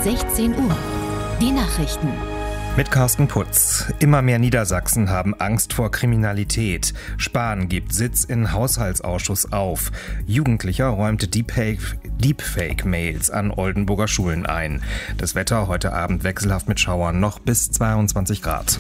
16 Uhr. Die Nachrichten. Mit Carsten Putz. Immer mehr Niedersachsen haben Angst vor Kriminalität. Spahn gibt Sitz in Haushaltsausschuss auf. Jugendlicher räumte Deepfake-Mails an Oldenburger Schulen ein. Das Wetter heute Abend wechselhaft mit Schauern, noch bis 22 Grad.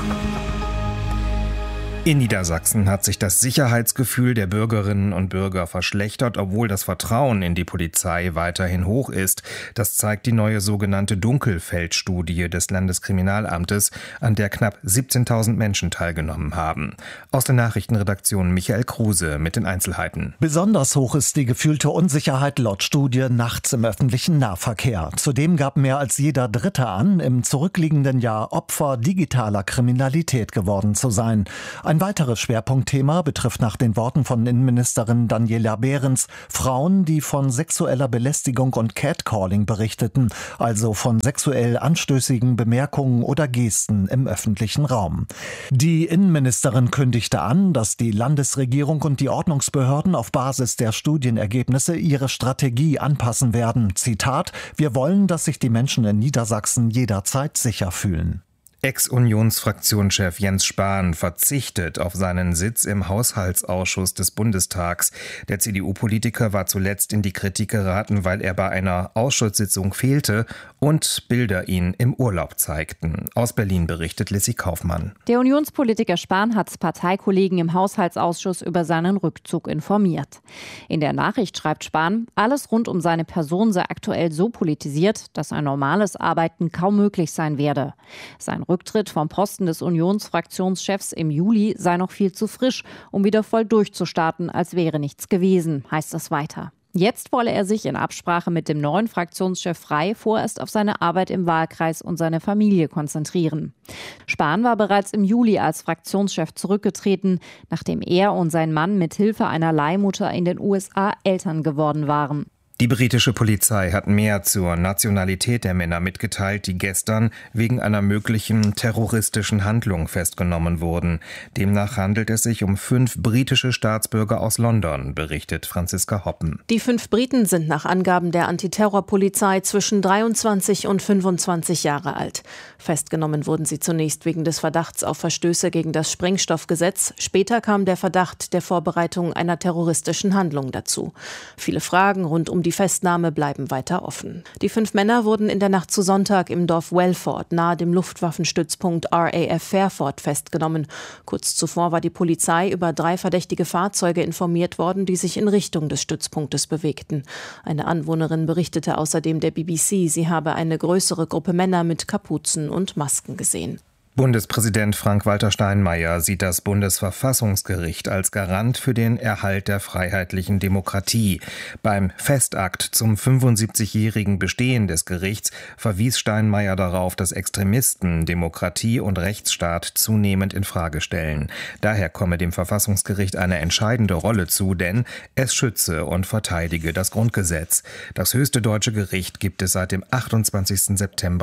In Niedersachsen hat sich das Sicherheitsgefühl der Bürgerinnen und Bürger verschlechtert, obwohl das Vertrauen in die Polizei weiterhin hoch ist. Das zeigt die neue sogenannte Dunkelfeldstudie des Landeskriminalamtes, an der knapp 17.000 Menschen teilgenommen haben. Aus der Nachrichtenredaktion Michael Kruse mit den Einzelheiten. Besonders hoch ist die gefühlte Unsicherheit laut Studie nachts im öffentlichen Nahverkehr. Zudem gab mehr als jeder Dritte an, im zurückliegenden Jahr Opfer digitaler Kriminalität geworden zu sein. Ein weiteres Schwerpunktthema betrifft nach den Worten von Innenministerin Daniela Behrens Frauen, die von sexueller Belästigung und Catcalling berichteten, also von sexuell anstößigen Bemerkungen oder Gesten im öffentlichen Raum. Die Innenministerin kündigte an, dass die Landesregierung und die Ordnungsbehörden auf Basis der Studienergebnisse ihre Strategie anpassen werden. Zitat: Wir wollen, dass sich die Menschen in Niedersachsen jederzeit sicher fühlen. Ex-Unionsfraktionschef Jens Spahn verzichtet auf seinen Sitz im Haushaltsausschuss des Bundestags. Der CDU-Politiker war zuletzt in die Kritik geraten, weil er bei einer Ausschusssitzung fehlte und Bilder ihn im Urlaub zeigten. Aus Berlin berichtet Lissy Kaufmann. Der Unionspolitiker Spahn hat Parteikollegen im Haushaltsausschuss über seinen Rückzug informiert. In der Nachricht schreibt Spahn, alles rund um seine Person sei aktuell so politisiert, dass ein normales Arbeiten kaum möglich sein werde. Sein Rücktritt vom Posten des Unionsfraktionschefs im Juli sei noch viel zu frisch, um wieder voll durchzustarten, als wäre nichts gewesen, heißt es weiter. Jetzt wolle er sich in Absprache mit dem neuen Fraktionschef Frey vorerst auf seine Arbeit im Wahlkreis und seine Familie konzentrieren. Spahn war bereits im Juli als Fraktionschef zurückgetreten, nachdem er und sein Mann mit Hilfe einer Leihmutter in den USA Eltern geworden waren. Die britische Polizei hat mehr zur Nationalität der Männer mitgeteilt, die gestern wegen einer möglichen terroristischen Handlung festgenommen wurden. Demnach handelt es sich um 5 britische Staatsbürger aus London, berichtet Franziska Hoppen. Die 5 Briten sind nach Angaben der Antiterrorpolizei zwischen 23 und 25 Jahre alt. Festgenommen wurden sie zunächst wegen des Verdachts auf Verstöße gegen das Sprengstoffgesetz. Später kam der Verdacht der Vorbereitung einer terroristischen Handlung dazu. Viele Fragen rund um die Festnahme bleiben weiter offen. Die 5 Männer wurden in der Nacht zu Sonntag im Dorf Welford nahe dem Luftwaffenstützpunkt RAF Fairford festgenommen. Kurz zuvor war die Polizei über 3 verdächtige Fahrzeuge informiert worden, die sich in Richtung des Stützpunktes bewegten. Eine Anwohnerin berichtete außerdem der BBC, sie habe eine größere Gruppe Männer mit Kapuzen und Masken gesehen. Bundespräsident Frank-Walter Steinmeier sieht das Bundesverfassungsgericht als Garant für den Erhalt der freiheitlichen Demokratie. Beim Festakt zum 75-jährigen Bestehen des Gerichts verwies Steinmeier darauf, dass Extremisten Demokratie und Rechtsstaat zunehmend in Frage stellen. Daher komme dem Verfassungsgericht eine entscheidende Rolle zu, denn es schütze und verteidige das Grundgesetz. Das höchste deutsche Gericht gibt es seit dem 28. September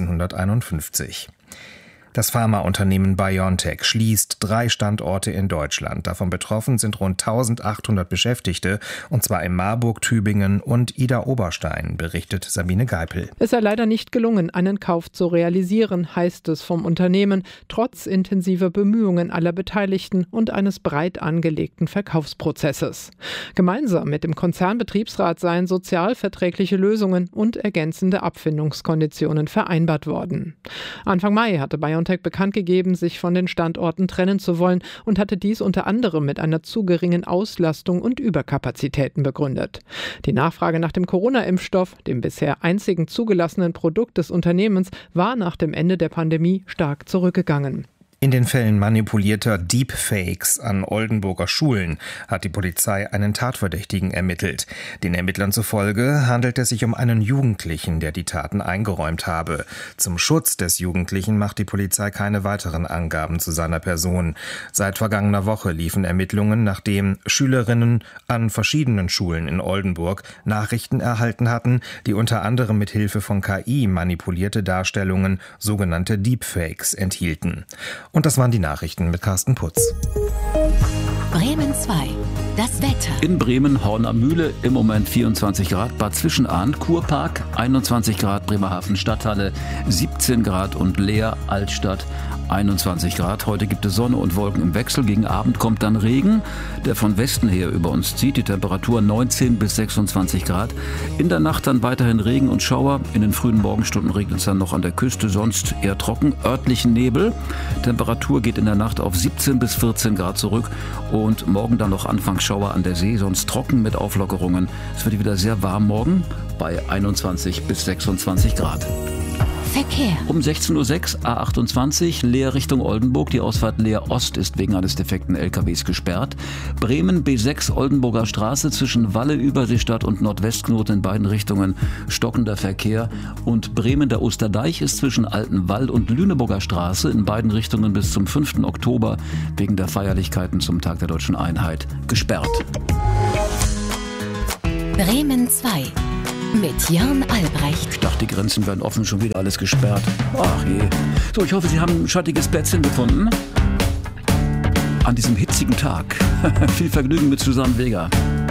1951. Das Pharmaunternehmen BioNTech schließt 3 Standorte in Deutschland. Davon betroffen sind rund 1.800 Beschäftigte, und zwar in Marburg, Tübingen und Idar-Oberstein, berichtet Sabine Geipel. Es sei leider nicht gelungen, einen Kauf zu realisieren, heißt es vom Unternehmen, trotz intensiver Bemühungen aller Beteiligten und eines breit angelegten Verkaufsprozesses. Gemeinsam mit dem Konzernbetriebsrat seien sozialverträgliche Lösungen und ergänzende Abfindungskonditionen vereinbart worden. Anfang Mai hatte BioNTech bekannt gegeben, sich von den Standorten trennen zu wollen und hatte dies unter anderem mit einer zu geringen Auslastung und Überkapazitäten begründet. Die Nachfrage nach dem Corona-Impfstoff, dem bisher einzigen zugelassenen Produkt des Unternehmens, war nach dem Ende der Pandemie stark zurückgegangen. In den Fällen manipulierter Deepfakes an Oldenburger Schulen hat die Polizei einen Tatverdächtigen ermittelt. Den Ermittlern zufolge handelt es sich um einen Jugendlichen, der die Taten eingeräumt habe. Zum Schutz des Jugendlichen macht die Polizei keine weiteren Angaben zu seiner Person. Seit vergangener Woche liefen Ermittlungen, nachdem Schülerinnen an verschiedenen Schulen in Oldenburg Nachrichten erhalten hatten, die unter anderem mit Hilfe von KI manipulierte Darstellungen, sogenannte Deepfakes, enthielten. Und das waren die Nachrichten mit Carsten Putz. Bremen 2. Das Wetter. In Bremen, Horn am Mühle, im Moment 24 Grad. Bad Zwischenahn, Kurpark, 21 Grad. Bremerhaven Stadthalle, 17 Grad. Und Leer, Altstadt, 21 Grad. Heute gibt es Sonne und Wolken im Wechsel. Gegen Abend kommt dann Regen, der von Westen her über uns zieht. Die Temperatur 19 bis 26 Grad. In der Nacht dann weiterhin Regen und Schauer. In den frühen Morgenstunden regnet es dann noch an der Küste, sonst eher trocken. Örtlichen Nebel. Temperatur geht in der Nacht auf 17 bis 14 Grad zurück. Und morgen dann noch Anfangsschauer an der See, sonst trocken mit Auflockerungen. Es wird wieder sehr warm morgen bei 21 bis 26 Grad. Verkehr. Um 16.06 Uhr A28 Leer Richtung Oldenburg. Die Ausfahrt Leer Ost ist wegen eines defekten LKWs gesperrt. Bremen B6 Oldenburger Straße zwischen Walle, Überseestadt und Nordwestknoten in beiden Richtungen stockender Verkehr. Und Bremen der Osterdeich ist zwischen Altenwald und Lüneburger Straße in beiden Richtungen bis zum 5. Oktober wegen der Feierlichkeiten zum Tag der Deutschen Einheit gesperrt. Bremen 2. Mit Jörn Albrecht. Ich dachte, die Grenzen werden offen, schon wieder alles gesperrt. Ach je. So, ich hoffe, Sie haben ein schattiges Plätzchen gefunden. An diesem hitzigen Tag. Viel Vergnügen mit Susanne Weger.